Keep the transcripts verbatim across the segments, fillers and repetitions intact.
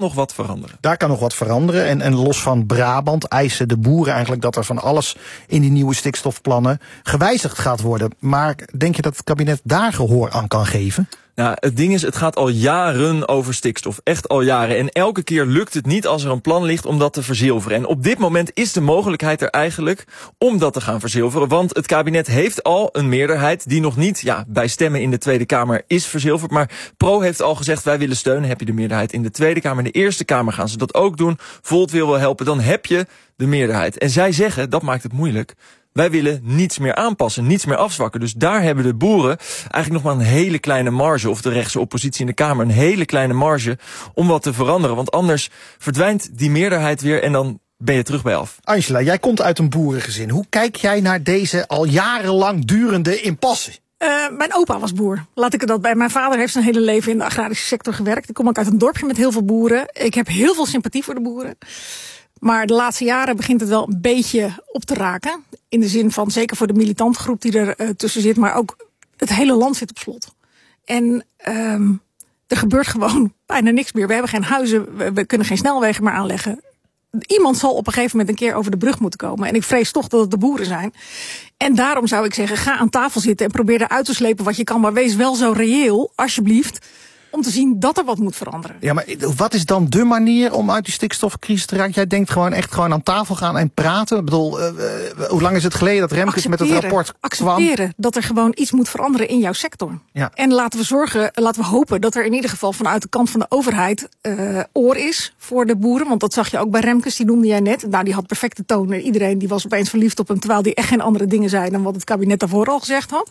nog wat veranderen. Daar kan nog wat veranderen. En, en los van Brabant eisen de boeren eigenlijk dat er van alles in die nieuwe stikstofplannen gewijzigd gaat worden. Maar denk je dat het kabinet daar gehoor aan kan geven? Nou, het ding is, het gaat al jaren over stikstof. Echt al jaren. En elke keer lukt het niet als er een plan ligt om dat te verzilveren. En op dit moment is de mogelijkheid er eigenlijk om dat te gaan verzilveren. Want het kabinet heeft al een meerderheid die nog niet ja, bij stemmen in de Tweede Kamer is verzilverd. Maar Pro heeft al gezegd, wij willen steunen. Heb je de meerderheid in de Tweede Kamer. In de Eerste Kamer gaan ze dat ook doen. Volt wil wel helpen. Dan heb je de meerderheid. En zij zeggen, dat maakt het moeilijk, wij willen niets meer aanpassen, niets meer afzwakken. Dus daar hebben de boeren eigenlijk nog maar een hele kleine marge, of de rechtse oppositie in de Kamer, een hele kleine marge om wat te veranderen. Want anders verdwijnt die meerderheid weer en dan ben je terug bij af. Angela, jij komt uit een boerengezin. Hoe kijk jij naar deze al jarenlang durende impasse? Uh, mijn opa was boer. Laat ik er dat bij. Mijn vader heeft zijn hele leven in de agrarische sector gewerkt. Ik kom ook uit een dorpje met heel veel boeren. Ik heb heel veel sympathie voor de boeren. Maar de laatste jaren begint het wel een beetje op te raken. In de zin van, zeker voor de militante groep die er uh, tussen zit, maar ook het hele land zit op slot. En um, er gebeurt gewoon bijna niks meer. We hebben geen huizen, we, we kunnen geen snelwegen meer aanleggen. Iemand zal op een gegeven moment een keer over de brug moeten komen. En ik vrees toch dat het de boeren zijn. En daarom zou ik zeggen, ga aan tafel zitten en probeer eruit te slepen wat je kan. Maar wees wel zo reëel, alsjeblieft, om te zien dat er wat moet veranderen. Ja, maar wat is dan de manier om uit die stikstofcrisis te raken? Jij denkt gewoon echt gewoon aan tafel gaan en praten. Ik bedoel, uh, uh, hoe lang is het geleden dat Remkes met het rapport kwam? Accepteren dat er gewoon iets moet veranderen in jouw sector. Ja. En laten we zorgen, laten we hopen dat er in ieder geval vanuit de kant van de overheid uh, oor is voor de boeren. Want dat zag je ook bij Remkes, die noemde jij net. Nou, die had perfecte toon. Iedereen die was opeens verliefd op hem, terwijl die echt geen andere dingen zei dan wat het kabinet daarvoor al gezegd had.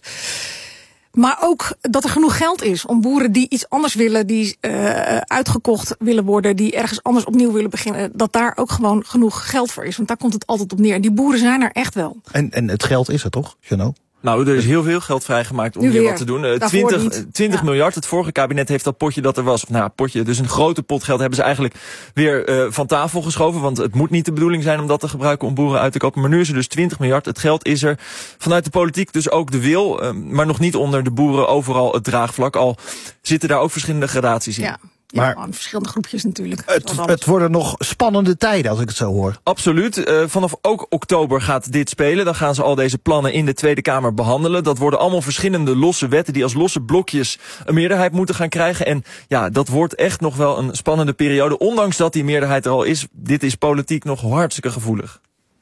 Maar ook dat er genoeg geld is om boeren die iets anders willen, die uh, uitgekocht willen worden, die ergens anders opnieuw willen beginnen, dat daar ook gewoon genoeg geld voor is. Want daar komt het altijd op neer. En die boeren zijn er echt wel. En, en het geld is er toch, Jeannot? Nou, er is heel veel geld vrijgemaakt om Nu hier weer. wat te doen. Uh, Daarvoor twintig twintig Ja. miljard. Het vorige kabinet heeft dat potje dat er was. Of nou, potje, dus een grote pot geld hebben ze eigenlijk weer uh, van tafel geschoven. Want het moet niet de bedoeling zijn om dat te gebruiken om boeren uit te kopen. Maar nu is er dus twintig miljard. Het geld is er. Vanuit de politiek dus ook de wil. Uh, maar nog niet onder de boeren overal het draagvlak. Al zitten daar ook verschillende gradaties in. Ja. Maar Ja, verschillende groepjes natuurlijk. Het, het worden nog spannende tijden als ik het zo hoor. Absoluut. Uh, vanaf ook oktober gaat dit spelen. Dan gaan ze al deze plannen in de Tweede Kamer behandelen. Dat worden allemaal verschillende losse wetten die als losse blokjes een meerderheid moeten gaan krijgen. En ja, dat wordt echt nog wel een spannende periode. Ondanks dat die meerderheid er al is. Dit is politiek nog hartstikke gevoelig.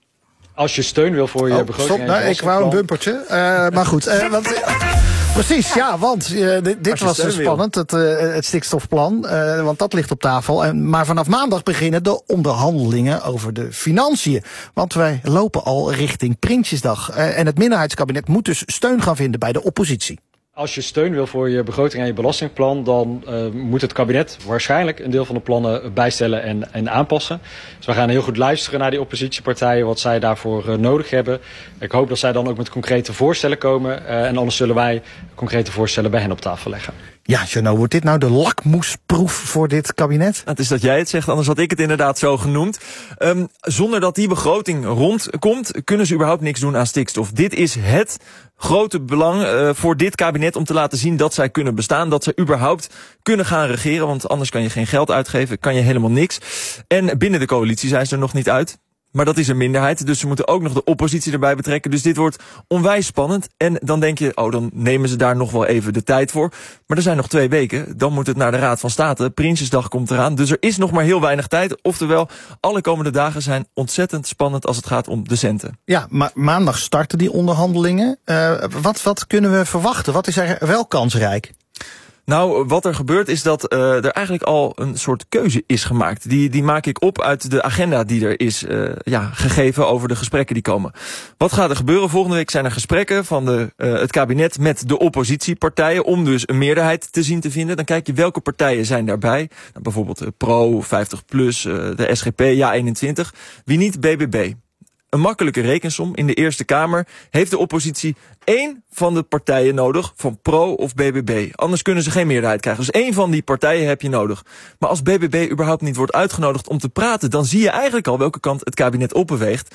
Als je steun wil voor je Oh, begroting... stop, nou, ik wou een bumpertje. Uh, maar goed, uh, want... Precies, ja, want uh, dit, dit was dus spannend, het, uh, het stikstofplan, uh, want dat ligt op tafel. En, maar vanaf maandag beginnen de onderhandelingen over de financiën. Want wij lopen al richting Prinsjesdag. Uh, en het minderheidskabinet moet dus steun gaan vinden bij de oppositie. Als je steun wil voor je begroting en je belastingplan, dan uh, moet het kabinet waarschijnlijk een deel van de plannen bijstellen en, en aanpassen. Dus we gaan heel goed luisteren naar die oppositiepartijen, wat zij daarvoor uh, nodig hebben. Ik hoop dat zij dan ook met concrete voorstellen komen. Uh, en anders zullen wij concrete voorstellen bij hen op tafel leggen. Ja, Jeannot, wordt dit nou de lakmoesproef voor dit kabinet? Het is dat jij het zegt, anders had ik het inderdaad zo genoemd. Um, zonder dat die begroting rondkomt, kunnen ze überhaupt niks doen aan stikstof. Dit is het grote belang uh, voor dit kabinet om te laten zien dat zij kunnen bestaan. Dat zij überhaupt kunnen gaan regeren, want anders kan je geen geld uitgeven, kan je helemaal niks. En binnen de coalitie zijn ze er nog niet uit. Maar dat is een minderheid, dus ze moeten ook nog de oppositie erbij betrekken. Dus dit wordt onwijs spannend. En dan denk je, oh, dan nemen ze daar nog wel even de tijd voor. Maar er zijn nog twee weken. Dan moet het naar de Raad van State. Prinsjesdag komt eraan. Dus er is nog maar heel weinig tijd. Oftewel, alle komende dagen zijn ontzettend spannend als het gaat om de centen. Ja, maar maandag starten die onderhandelingen. Uh, wat, wat kunnen we verwachten? Wat is er wel kansrijk? Nou, wat er gebeurt is dat uh, er eigenlijk al een soort keuze is gemaakt. Die, die maak ik op uit de agenda die er is uh, ja, gegeven over de gesprekken die komen. Wat gaat er gebeuren? Volgende week zijn er gesprekken van de, uh, het kabinet met de oppositiepartijen om dus een meerderheid te zien te vinden. Dan kijk je welke partijen zijn daarbij. Nou, bijvoorbeeld uh, Pro, vijftig plus, uh, de S G P, Ja eenentwintig. Wie niet? B B B. Een makkelijke rekensom. In de Eerste Kamer heeft de oppositie één van de partijen nodig, van Pro of B B B. Anders kunnen ze geen meerderheid krijgen. Dus één van die partijen heb je nodig. Maar als B B B überhaupt niet wordt uitgenodigd om te praten, dan zie je eigenlijk al welke kant het kabinet opbeweegt.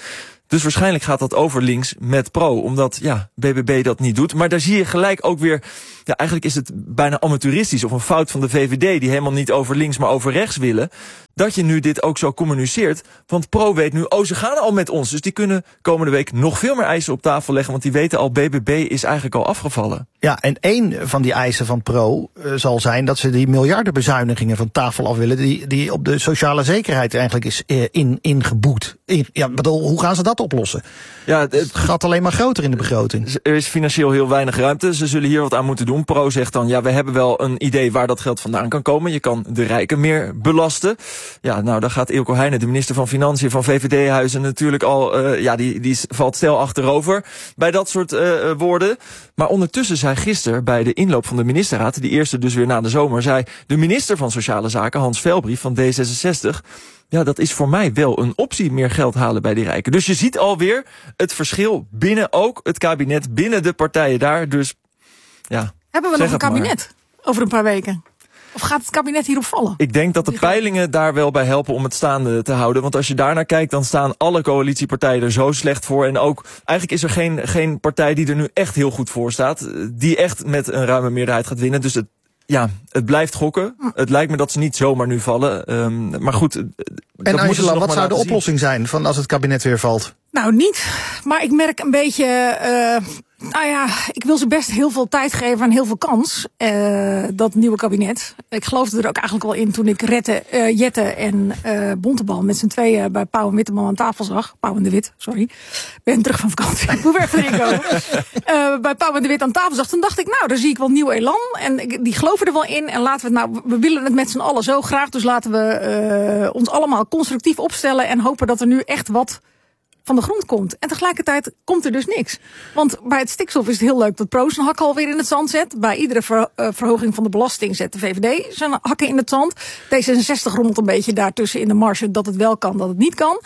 Dus waarschijnlijk gaat dat over links met Pro, omdat ja, B B B dat niet doet. Maar daar zie je gelijk ook weer, ja, eigenlijk is het bijna amateuristisch of een fout van de V V D die helemaal niet over links maar over rechts willen, dat je nu dit ook zo communiceert. Want Pro weet nu, oh, ze gaan al met ons. Dus die kunnen komende week nog veel meer eisen op tafel leggen, want die weten al, B B B is eigenlijk al afgevallen. Ja, en één van die eisen van Pro uh, zal zijn dat ze die miljardenbezuinigingen van tafel af willen, die, die op de sociale zekerheid eigenlijk is uh, in, ingeboet. In, ja, bedoel, hoe gaan ze dat oplossen? Ja, het, het gaat alleen maar groter in de begroting. Er is financieel heel weinig ruimte. Ze zullen hier wat aan moeten doen. Pro zegt dan, ja, we hebben wel een idee waar dat geld vandaan kan komen. Je kan de rijken meer belasten. Ja, nou, daar gaat Eelco Heijnen, de minister van Financiën van V V D-huizen, natuurlijk al, uh, ja, die, die valt stel achterover bij dat soort uh, woorden. Maar ondertussen zei gisteren bij de inloop van de ministerraad, die eerste dus weer na de zomer, zei de minister van Sociale Zaken, Hans Velbrief van D zesenzestig... ja, dat is voor mij wel een optie, meer geld halen bij die rijken. Dus je ziet alweer het verschil binnen ook het kabinet, binnen de partijen daar. Dus ja. Hebben we nog een kabinet maar. over een paar weken? Of gaat het kabinet hierop vallen? Ik denk dat de peilingen daar wel bij helpen om het staande te houden. Want als je daarnaar kijkt, dan staan alle coalitiepartijen er zo slecht voor. En ook, eigenlijk is er geen, geen partij die er nu echt heel goed voor staat, die echt met een ruime meerderheid gaat winnen. Dus het Ja, het blijft gokken. Hm. Het lijkt me dat ze niet zomaar nu vallen. Um, maar goed. En Angela, wat zou de oplossing zien. zijn van als het kabinet weer valt? Nou, niet. Maar ik merk een beetje, uh, nou ja, ik wil ze best heel veel tijd geven en heel veel kans. Uh, dat nieuwe kabinet. Ik geloofde er ook eigenlijk al in toen ik Rette, uh, Jette en uh, Bontebal met z'n tweeën bij Pauw en Witteman aan tafel zag. Pauw en de Wit, sorry. Ik ben terug van vakantie. Ik moet weer even erin komen. Uh, bij Pauw en de Wit aan tafel zag. Toen dacht ik, nou, daar zie ik wel nieuw elan. En ik, die geloven er wel in. En laten we het nou, we willen het met z'n allen zo graag. Dus laten we uh, ons allemaal constructief opstellen en hopen dat er nu echt wat van de grond komt. En tegelijkertijd komt er dus niks. Want bij het stikstof is het heel leuk dat Pro zijn hak alweer in het zand zet. Bij iedere ver, uh, verhoging van de belasting zet de V V D zijn hakken in het zand. D zesenzestig rommelt een beetje daartussen in de marge dat het wel kan, dat het niet kan.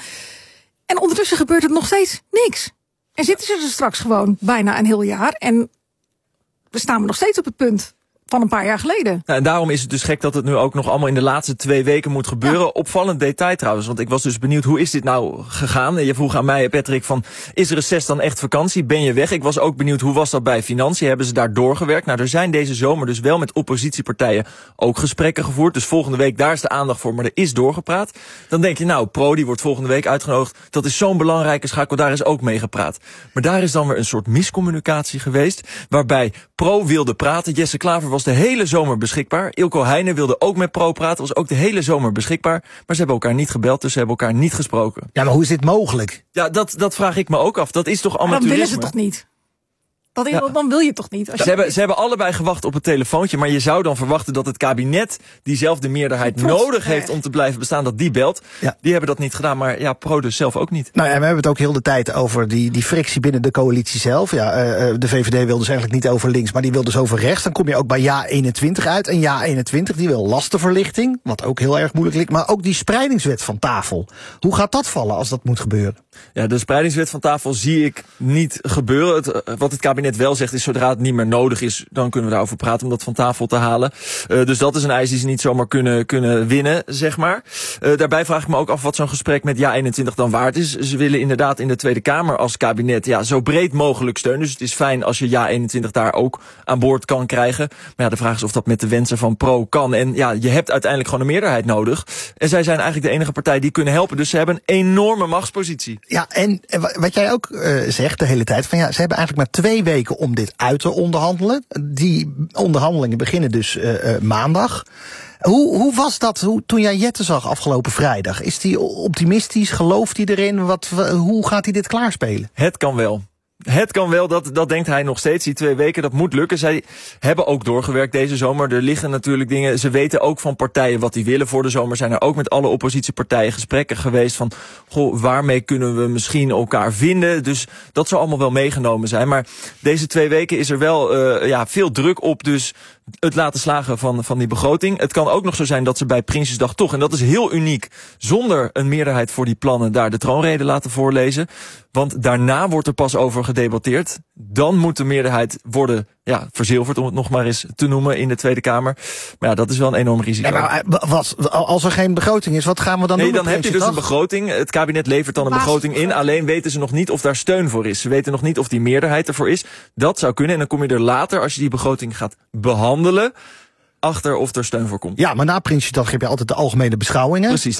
En ondertussen gebeurt het nog steeds niks. En zitten ze er straks gewoon bijna een heel jaar. En we staan nog steeds op het punt van een paar jaar geleden. Nou, en daarom is het dus gek dat het nu ook nog allemaal in de laatste twee weken moet gebeuren. Ja. Opvallend detail trouwens, want ik was dus benieuwd, hoe is dit nou gegaan? Je vroeg aan mij, Patrick, van is reces dan echt vakantie? Ben je weg? Ik was ook benieuwd, hoe was dat bij Financiën? Hebben ze daar doorgewerkt? Nou, er zijn deze zomer dus wel met oppositiepartijen ook gesprekken gevoerd. Dus volgende week, daar is de aandacht voor, maar er is doorgepraat. Dan denk je, nou, Pro, die wordt volgende week uitgenodigd. Dat is zo'n belangrijke schakel, daar is ook mee gepraat. Maar daar is dan weer een soort miscommunicatie geweest, waarbij Pro wilde praten. Jesse Klaver was de hele zomer beschikbaar. Eelco Heijnen wilde ook met Pro praten, was ook de hele zomer beschikbaar. Maar ze hebben elkaar niet gebeld, dus ze hebben elkaar niet gesproken. Ja, maar hoe is dit mogelijk? Ja, dat, dat vraag ik me ook af. Dat is toch amateurisme? Dan willen ze toch niet? Dat is, ja. Dan wil je toch niet? Als je ze, hebben, ze hebben allebei gewacht op het telefoontje, maar je zou dan verwachten dat het kabinet diezelfde meerderheid Prost, nodig heeft om te blijven bestaan, dat die belt. Ja. Die hebben dat niet gedaan, maar ja, Pro dus zelf ook niet. Nou ja, we hebben het ook heel de tijd over die, die frictie binnen de coalitie zelf. Ja, uh, de V V D wil dus eigenlijk niet over links, maar die wil dus over rechts. Dan kom je ook bij Ja eenentwintig uit. En Ja eenentwintig, die wil lastenverlichting, wat ook heel erg moeilijk ligt. Maar ook die spreidingswet van tafel. Hoe gaat dat vallen als dat moet gebeuren? Ja, de spreidingswet van tafel zie ik niet gebeuren. Het, wat het kabinet wel zegt is, zodra het niet meer nodig is, dan kunnen we daarover praten om dat van tafel te halen. Uh, dus dat is een eis die ze niet zomaar kunnen, kunnen winnen, zeg maar. Uh, daarbij vraag ik me ook af wat zo'n gesprek met Ja eenentwintig dan waard is. Ze willen inderdaad in de Tweede Kamer als kabinet ja, zo breed mogelijk steun. Dus het is fijn als je Ja eenentwintig daar ook aan boord kan krijgen. Maar ja, de vraag is of dat met de wensen van Pro kan. En ja, je hebt uiteindelijk gewoon een meerderheid nodig. En zij zijn eigenlijk de enige partij die kunnen helpen. Dus ze hebben een enorme machtspositie. Ja, en wat jij ook uh, zegt de hele tijd, van ja, ze hebben eigenlijk maar twee weken om dit uit te onderhandelen. Die onderhandelingen beginnen dus uh, uh, maandag. Hoe, hoe was dat hoe, toen jij Jette zag afgelopen vrijdag? Is die optimistisch? Gelooft hij erin? Wat, hoe gaat hij dit klaarspelen? Het kan wel. Het kan wel, dat, dat denkt hij nog steeds. Die twee weken, dat moet lukken. Zij hebben ook doorgewerkt deze zomer. Er liggen natuurlijk dingen. Ze weten ook van partijen wat die willen voor de zomer. Zijn er ook met alle oppositiepartijen gesprekken geweest van, goh, waarmee kunnen we misschien elkaar vinden? Dus dat zou allemaal wel meegenomen zijn. Maar deze twee weken is er wel uh, ja, veel druk op. Dus het laten slagen van, van die begroting. Het kan ook nog zo zijn dat ze bij Prinsjesdag toch, en dat is heel uniek, zonder een meerderheid voor die plannen daar de troonrede laten voorlezen. Want daarna wordt er pas over gedebatteerd. Dan moet de meerderheid worden ja, verzilverd, om het nog maar eens te noemen, in de Tweede Kamer. Maar ja, dat is wel een enorm risico. Ja, maar wat, als er geen begroting is, wat gaan we dan nee, doen? Nee, dan heb je dus dag? een begroting. Het kabinet levert dan een begroting in. Alleen weten ze nog niet of daar steun voor is. Ze weten nog niet of die meerderheid ervoor is. Dat zou kunnen. En dan kom je er later, als je die begroting gaat behandelen, achter of er steun voor komt. Ja, maar na Prinsjesdag heb je altijd de algemene beschouwingen. Precies.